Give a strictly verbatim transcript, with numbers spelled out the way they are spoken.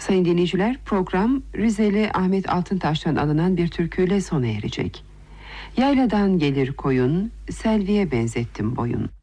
Sayın dinleyiciler, program Rizeli Ahmet Altıntaş'tan alınan bir türküyle sona erecek. Yayladan gelir koyun, selviye benzettim boyun.